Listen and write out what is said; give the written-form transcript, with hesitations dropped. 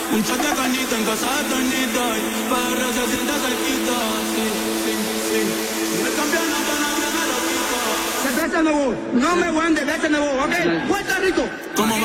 Un shot de cañita en casa de Toñito. Para se sienta cerquita. Sí, sí, sí. El campeonato nadie me lo quita. Se trata de nuevo. No me voy a vete nuevo, ¿ok? Puerto Rico. ¿Cómo va?